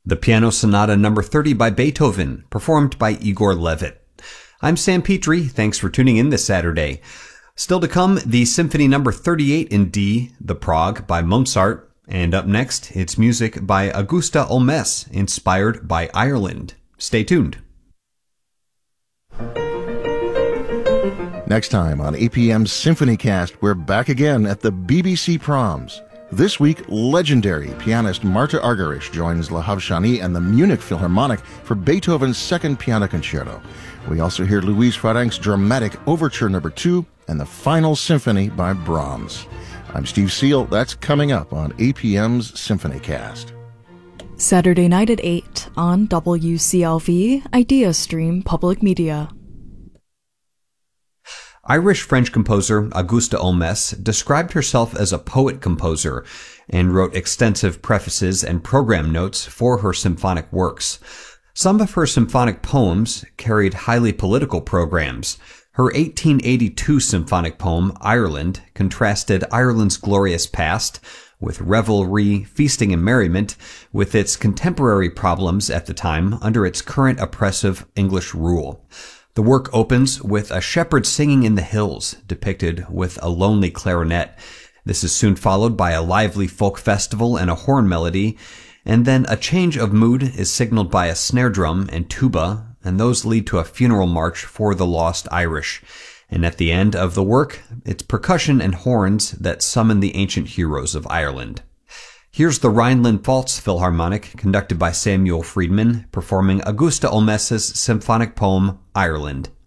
The Piano Sonata No. 30 by Beethoven, performed by Igor Levit. I'm Sam Petrie. Thanks for tuning in this Saturday. Still to come, the Symphony No. 38 in D, the Prague by Mozart. And up next, it's music by Augusta Olmès, inspired by Ireland. Stay tuned. Next time on APM's SymphonyCast, we're back again at the BBC Proms. This week, legendary pianist Marta Argerich joins La Havshani and the Munich Philharmonic for Beethoven's Second Piano Concerto. We also hear Louise Farrenc's dramatic Overture No. 2 and the Final Symphony by Brahms. I'm Steve Seal. That's coming up on APM's SymphonyCast. Saturday night at 8 on WCLV, IdeaStream Public Media. Irish-French composer Augusta Olmès described herself as a poet-composer and wrote extensive prefaces and program notes for her symphonic works. Some of her symphonic poems carried highly political programs. Her 1882 symphonic poem, Ireland, contrasted Ireland's glorious past with revelry, feasting, and merriment with its contemporary problems at the time under its current oppressive English rule. The work opens with a shepherd singing in the hills, depicted with a lonely clarinet. This is soon followed by a lively folk festival and a horn melody, and then a change of mood is signaled by a snare drum and tuba, and those lead to a funeral march for the lost Irish. And at the end of the work, it's percussion and horns that summon the ancient heroes of Ireland. Here's the Rhineland-Pfalz Philharmonic, conducted by Samuel Friedman, performing Augusta Olmès's symphonic poem, Ireland.